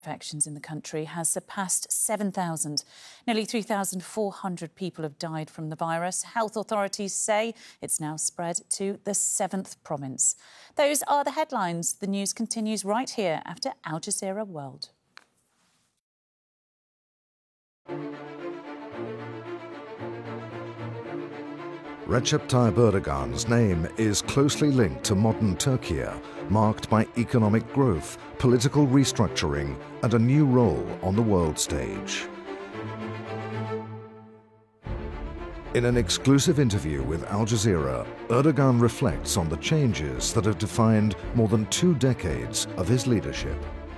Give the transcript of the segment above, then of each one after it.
Infections in the country has surpassed 7,000. Nearly 3,400 people have died from the virus. Health authorities say it's now spread to the 7th province. Those are the headlines. The news continues right here after Al Jazeera World. Recep Tayyip Erdogan's name is closely linked to modern Turkey, marked by economic growth, political restructuring, and a new role on the world stage. In an exclusive interview with Al Jazeera, Erdogan reflects on the changes that have defined more than 2 decades of his leadership.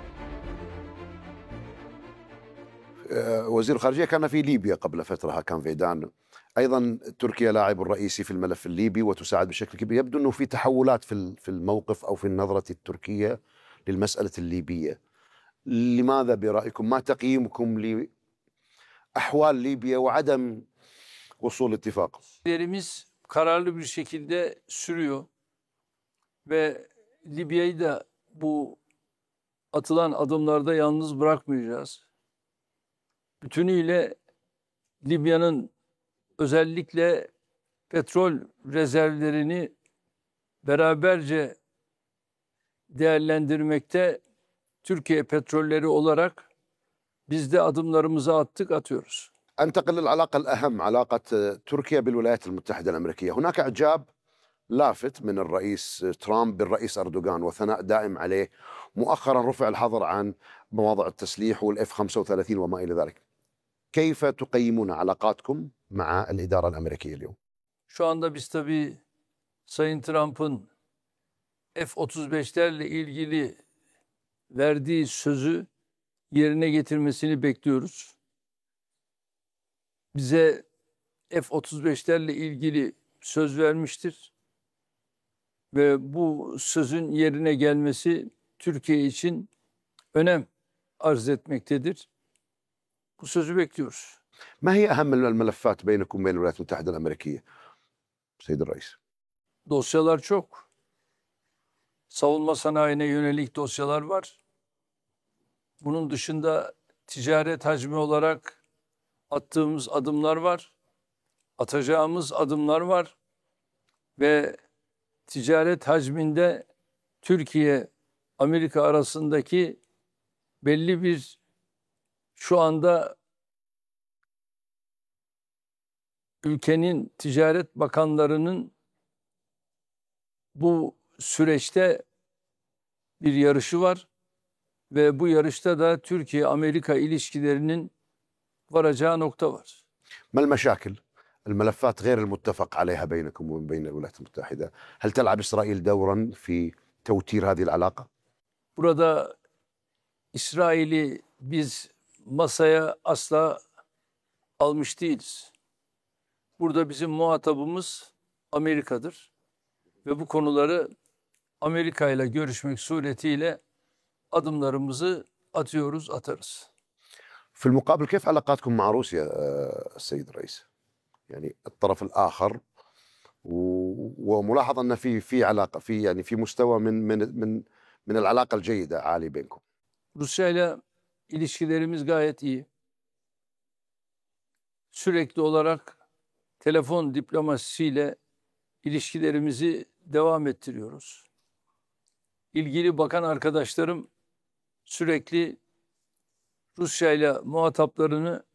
وزير الخارجية كان في ليبيا قبل فترة هاكان فيدان. أيضا تركيا لاعب رئيسي في الملف الليبي وتساعد بشكل كبير. يبدو أنه في تحولات في الموقف أو في النظرة التركية للمسألة الليبية. لماذا برأيكم؟ ما تقييمكم لأحوال ليبيا وعدم وصول اتفاق؟ Liderimiz kararlı bir şekilde sürüyor ve Libya'yı da bu atılan adımlarda yalnız bırakmayacağız. Bütünüyle Libya'nın özellikle petrol rezervlerini beraberce değerlendirmekte Türkiye petrolleri olarak biz de adımlarımızı atıyoruz. أنتقل للعلاقة الأهم علاقة تركيا بالولايات المتحدة الأمريكية. هناك إعجاب لافت من الرئيس ترامب بالرئيس أردوغان وثناء دائم عليه. مؤخرا رفع الحظر عن مواضع التسليح والإف 35 وما إلى ذلك. كيف تقيمون علاقاتكم مع الإدارة الأمريكية اليوم؟ Şu anda biz tabii Sayın Trump'ın F-35'lerle ilgili verdiği sözü yerine getirmesini bekliyoruz. Bize F-35'lerle ilgili söz vermiştir ve bu sözün yerine gelmesi Türkiye için önem arz etmektedir. Bu sözü bekliyoruz. ما هي أهم الملفات بينكم وبين الولايات المتحدة الأمريكية سيد الرئيس؟ Dosyalar çok. Savunma sanayine yönelik dosyalar var. Bunun dışında ticaret hacmi olarak attığımız adımlar var. Atacağımız adımlar var. Ve ticaret hacminde Türkiye, Amerika arasındaki belli bir şu anda ülkenin ticaret bakanlarının bu süreçte bir yarışı var ve bu yarışta da Türkiye-Amerika ilişkilerinin varacağı nokta var. ما المشاكل؟ الملفات غير المتفق عليها بينكم وبين الولايات المتحدة. هل تلعب إسرائيل دورا في توتير هذه العلاقة؟ Burada İsrail'i biz masaya asla almış değiliz. Burada bizim muhatabımız Amerika'dır ve bu konuları Amerika ile görüşmek suretiyle adımlarımızı atarız. في المقابل كيف علاقاتكم مع روسيا السيد الرئيس؟ يعني الطرف الآخر وملاحظة أن في علاقة في مستوى من العلاقة الجيدة عالي بينكم. Rusya ile ilişkilerimiz gayet iyi. Sürekli olarak telefon diplomasisiyle ilişkilerimizi devam ettiriyoruz. İlgili bakan arkadaşlarım sürekli Rusya ile muhataplarını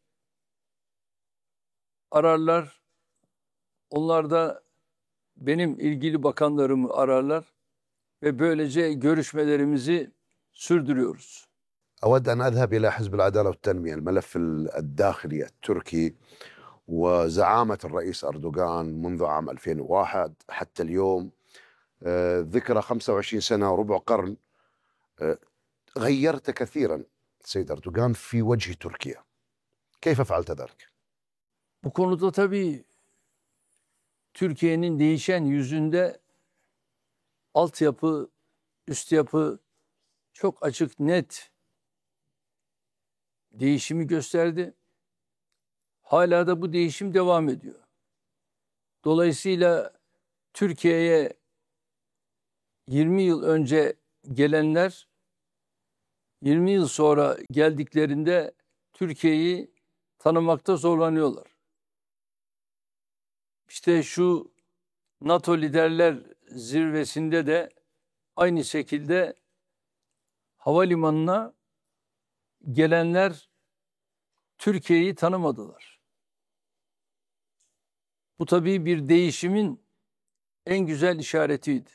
ararlar. Onlar da benim ilgili bakanlarımı ararlar ve böylece görüşmelerimizi sürdürüyoruz. أود أن أذهب إلى حزب العدالة والتنمية الملف الداخلي التركي وزعامة الرئيس أردوغان منذ عام 2001 حتى اليوم ذكرى 25 سنة وربع قرن غيرت كثيرا سيد أردوغان في وجه تركيا. كيف فعلت ذلك؟ Bu konuda tabii Türkiye'nin değişen yüzünde altyapı, üst yapı çok açık, net değişimi gösterdi. Hala da bu değişim devam ediyor. Dolayısıyla Türkiye'ye 20 yıl önce gelenler 20 yıl sonra geldiklerinde Türkiye'yi tanımakta zorlanıyorlar. İşte şu NATO Liderler Zirvesi'nde de aynı şekilde havalimanına gelenler Türkiye'yi tanımadılar. Bu tabii bir değişimin en güzel işaretiydi.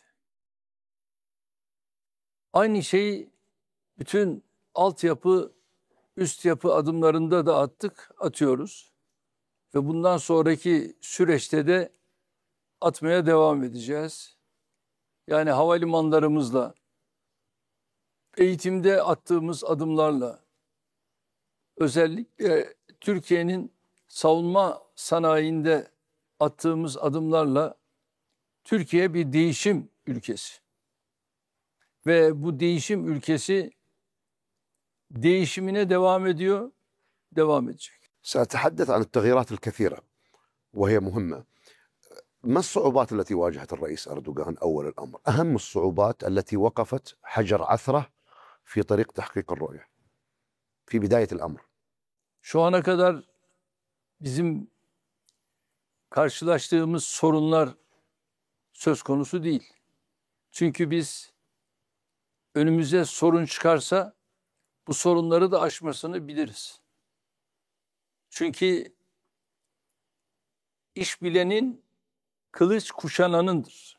Aynı şeyi bütün altyapı, üst yapı adımlarında da atıyoruz. Ve bundan sonraki süreçte de atmaya devam edeceğiz. Yani havalimanlarımızla, eğitimde attığımız adımlarla, özellikle Türkiye'nin savunma sanayinde attığımız adımlarla Türkiye bir değişim ülkesi. Ve bu değişim ülkesi değişimine devam ediyor, devam edecek. سأتحدث عن التغييرات الكثيرة وهي مهمة. ما الصعوبات التي واجهت الرئيس أردوغان أول الأمر؟ أهم الصعوبات التي وقفت حجر عثرة في طريق تحقيق الرؤية في بداية الأمر. Şu ana kadar bizim karşılaştığımız sorunlar söz konusu değil. Çünkü biz önümüze sorun çıkarsa bu sorunları da aşmasını biliriz. Çünkü iş bilenin kılıç kuşananındır.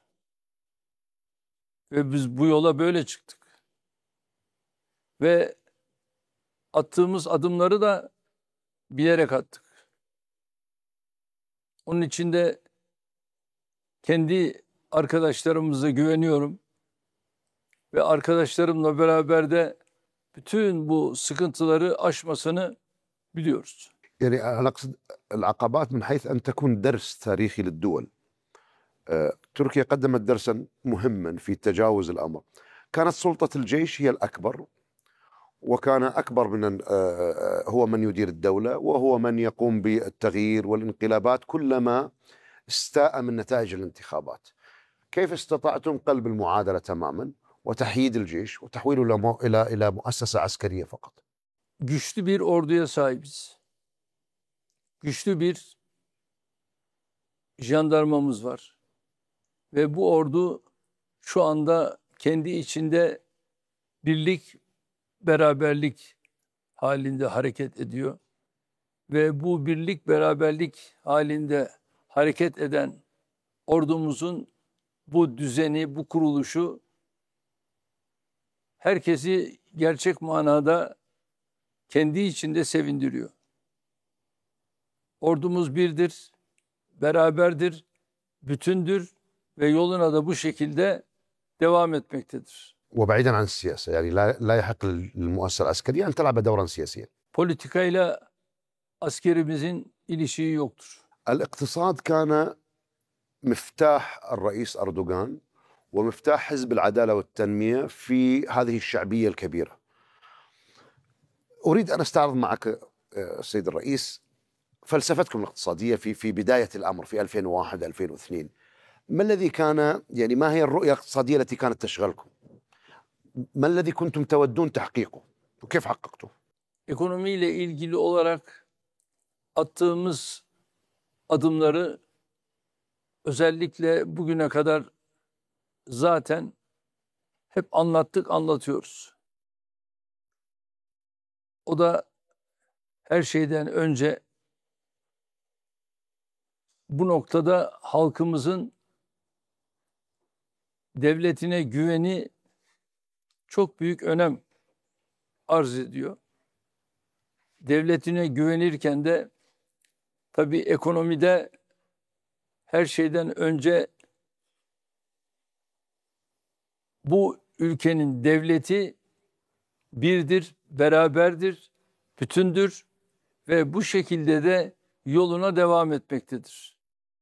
Ve biz bu yola böyle çıktık. Ve attığımız adımları da bilerek attık. Onun için de kendi arkadaşlarımıza güveniyorum. Ve arkadaşlarımla beraber de bütün bu sıkıntıları aşmasını biliyoruz. يعني أنا أقصد العقبات من حيث أن تكون درس تاريخي للدول. تركيا قدمت درسا مهما في تجاوز الأمر. كانت سلطة الجيش هي الأكبر، وكان أكبر من هو من يدير الدولة، وهو من يقوم بالتغيير والانقلابات كلما استاء من نتائج الانتخابات. كيف استطعتم قلب المعادلة تماما وتحييد الجيش وتحويله إلى مؤسسة عسكرية فقط؟ Güçlü bir orduya sahibiz. Güçlü bir jandarmamız var. Ve bu ordu şu anda kendi içinde birlik, beraberlik halinde hareket ediyor. Ve bu birlik, beraberlik halinde hareket eden ordumuzun bu düzeni, bu kuruluşu herkesi gerçek manada kendi içinde sevindiriyor. Ordumuz birdir, beraberdir, bütündür ve yoluna da bu şekilde devam etmektedir. وبعيدا عن السياسة، يعني لا يحق للمؤسسة العسكرية أن تلعب دورا سياسيا. Politikayla askerimizin ilişiği yoktur. الاقتصاد كان مفتاح الرئيس أردوغان ومفتاح حزب العدالة والتنمية في هذه الشعبية الكبيرة. أريد أن أستعرض معك السيد الرئيس فلسفتكم الاقتصادية في بداية الأمر في 2001 2002. ما الذي كان، يعني ما هي الرؤية الاقتصادية التي كانت تشغلكم؟ ما الذي كنتم تودون تحقيقه وكيف حققتوه؟ Ekonomiyle ilgili olarak attığımız adımları özellikle bugüne kadar zaten hep anlattık, anlatıyoruz. O da her şeyden önce bu noktada halkımızın devletine güveni çok büyük önem arz ediyor. Devletine güvenirken de tabii ekonomide her şeyden önce bu ülkenin devleti birdir, beraberdir, bütündür ve bu şekilde de yoluna devam etmektedir.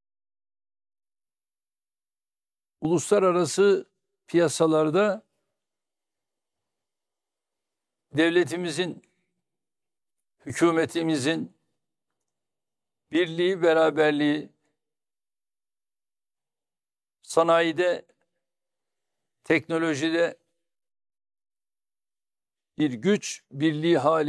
Uluslararası piyasalarda devletimizin, hükümetimizin birliği, beraberliği, sanayide, teknolojide bir güç birliği hali